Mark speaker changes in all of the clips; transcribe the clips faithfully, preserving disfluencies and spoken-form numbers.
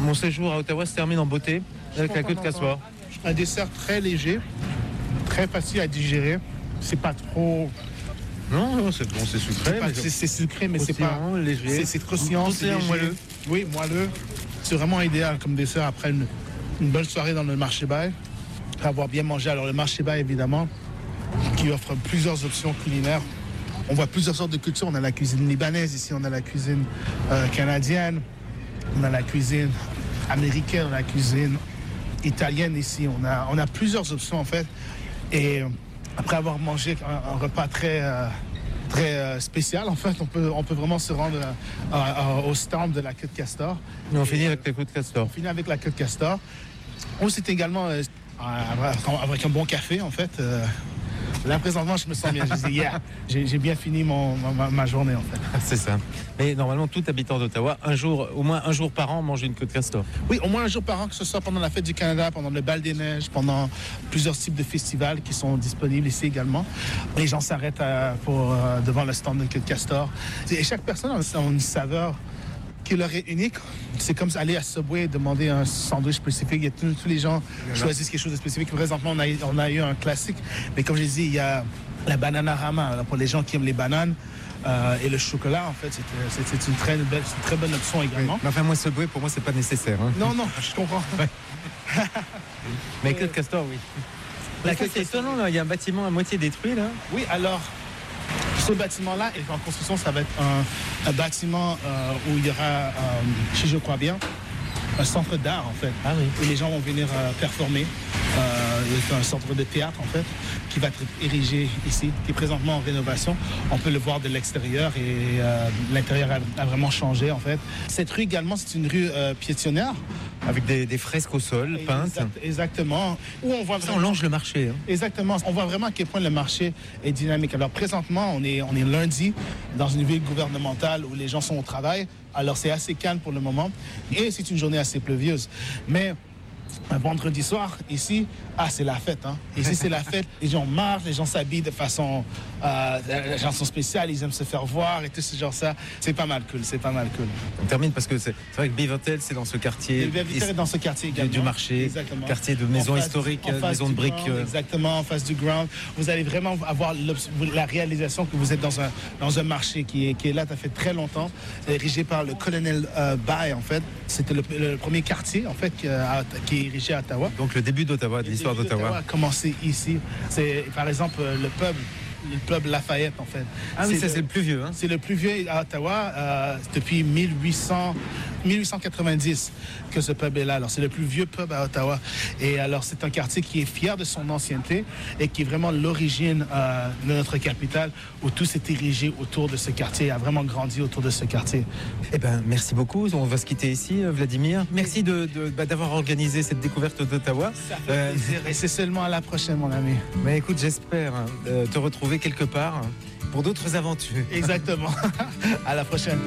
Speaker 1: mon séjour à Ottawa se termine en beauté avec la queue de castor.
Speaker 2: Un dessert très léger, très facile à digérer. C'est pas trop...
Speaker 1: Non, non, c'est bon, c'est sucré.
Speaker 2: C'est, pas,
Speaker 1: mais
Speaker 2: c'est, c'est sucré, mais c'est pas...
Speaker 1: léger.
Speaker 2: C'est, c'est croustillant, c'est léger.
Speaker 1: Moelleux.
Speaker 2: Oui, moelleux. C'est vraiment idéal comme dessert après une, une bonne soirée dans le marché Bay. Après avoir bien mangé. Alors le marché Bay, évidemment, qui offre plusieurs options culinaires. On voit plusieurs sortes de cultures. On a la cuisine libanaise ici, on a la cuisine euh, canadienne, on a la cuisine américaine, on a la cuisine italienne ici. On a, on a plusieurs options en fait. Et après avoir mangé un, un repas très, euh, très euh, spécial, en fait, on peut, on peut vraiment se rendre euh, euh, au stand de la queue de castor.
Speaker 1: Et on
Speaker 2: Et,
Speaker 1: finit avec la queue de castor.
Speaker 2: On finit avec la queue de castor. Ou c'est également euh, avec un bon café en fait. Euh, Là, présentement, je me sens bien. Je dis, yeah, j'ai, j'ai bien fini mon, ma, ma journée, en fait.
Speaker 1: C'est ça. Mais normalement, tout habitant d'Ottawa, un jour, au moins un jour par an, mange une queue de castor.
Speaker 2: Oui, au moins un jour par an, que ce soit pendant la fête du Canada, pendant le bal des neiges, pendant plusieurs types de festivals qui sont disponibles ici également. Les gens s'arrêtent à, pour, euh, devant le stand de queue de castor. Et chaque personne a une saveur qui leur est unique. C'est comme aller à Subway et demander un sandwich spécifique. Il y a tous, tous les gens choisissent quelque chose de spécifique. Présentement, on a, on a eu un classique. Mais comme je l'ai dit, il y a la Bananarama. Alors pour les gens qui aiment les bananes euh, et le chocolat, en fait, c'est, c'est, c'est, une, très belle, c'est une très bonne option également.
Speaker 1: Oui. Mais enfin, moi, Subway, pour moi, c'est pas nécessaire. Hein.
Speaker 2: Non, non, je comprends.
Speaker 1: Ouais. Mais queue de castor, oui. La queue, c'est étonnant, là. Il y a un bâtiment à moitié détruit, là.
Speaker 2: Oui, alors... Ce bâtiment-là est en construction, ça va être un, un bâtiment euh, où il y aura, euh, si je crois bien, un centre d'art en fait,
Speaker 1: ah, oui.
Speaker 2: où les gens vont venir euh, performer. Euh, c'est un centre de théâtre en fait, qui va être érigé ici, qui est présentement en rénovation. On peut le voir de l'extérieur et euh, l'intérieur a, a vraiment changé en fait. Cette rue également, c'est une rue euh, piétonnière.
Speaker 1: Avec des, des fresques au sol, peintes.
Speaker 2: Exact, exactement. Où on voit
Speaker 1: ça,
Speaker 2: vraiment,
Speaker 1: on longe le marché. Hein.
Speaker 2: Exactement. On voit vraiment à quel point le marché est dynamique. Alors présentement, on est, on est lundi dans une ville gouvernementale où les gens sont au travail. Alors c'est assez calme pour le moment. Et c'est une journée assez pluvieuse. Mais un vendredi soir, ici, ah, c'est la fête. Hein. Ici, c'est la fête. Les gens marchent, les gens s'habillent de façon... Euh, les gens sont spéciales, ils aiment se faire voir et tout ce genre ça. C'est pas mal cool, c'est pas mal cool.
Speaker 1: On termine parce que c'est, c'est vrai que Beavertail, c'est dans ce quartier...
Speaker 2: Beavertail est dans ce quartier également.
Speaker 1: Du marché,
Speaker 2: exactement.
Speaker 1: Quartier de maisons historiques, maisons de briques.
Speaker 2: Ground, exactement, en face du ground. Vous allez vraiment avoir la réalisation que vous êtes dans un, dans un marché qui est, qui est là, ça fait très longtemps, érigé par le colonel euh, Bay, en fait. C'était le, le premier quartier, en fait, qui, à, qui est érigé à Ottawa.
Speaker 1: Donc le début d'Ottawa, de l'histoire d'Ottawa.
Speaker 2: Ottawa a commencé ici. C'est, par exemple, le pub, le pub Lafayette, en fait.
Speaker 1: Ah oui,
Speaker 2: c'est
Speaker 1: ça
Speaker 2: le,
Speaker 1: c'est le plus vieux. Hein.
Speaker 2: C'est le plus vieux à Ottawa euh, depuis mille huit cents, mille huit cent quatre-vingt-dix que ce pub est là. Alors, c'est le plus vieux pub à Ottawa. Et alors, c'est un quartier qui est fier de son ancienneté et qui est vraiment l'origine euh, de notre capitale, où tout s'est érigé autour de ce quartier, a vraiment grandi autour de ce quartier.
Speaker 1: Eh ben, merci beaucoup. On va se quitter ici, Vladimir. Merci de, de, bah, d'avoir organisé cette découverte d'Ottawa.
Speaker 2: Ça fait euh... plaisir. Et c'est seulement à la prochaine, mon ami.
Speaker 1: Bah, écoute, j'espère euh, te retrouver quelque part pour d'autres aventures.
Speaker 2: Exactement. À la prochaine.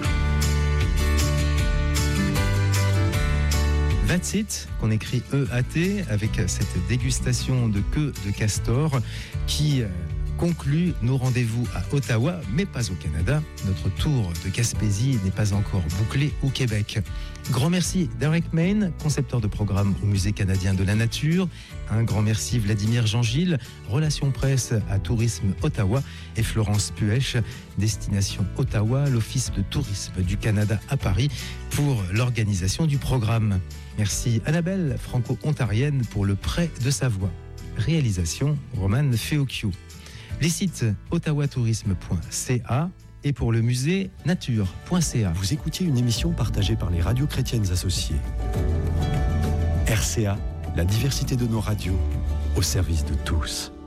Speaker 1: That's it, qu'on écrit E A T, avec cette dégustation de queue de castor qui conclut nos rendez-vous à Ottawa, mais pas au Canada. Notre tour de Gaspésie n'est pas encore bouclé au Québec. Grand merci Derek Main, concepteur de programme au Musée canadien de la nature. Un grand merci Vladimir Jean-Gilles, relations presse à Tourisme Ottawa, et Florence Puech, destination Ottawa, l'Office de tourisme du Canada à Paris, pour l'organisation du programme. Merci Annabelle, franco-ontarienne, pour le prêt de sa voix. Réalisation Romane Feocchio. Les sites ottawatourisme point c a et pour le musée nature point c a.
Speaker 3: Vous écoutiez une émission partagée par les radios chrétiennes associées. R C A, la diversité de nos radios au service de tous.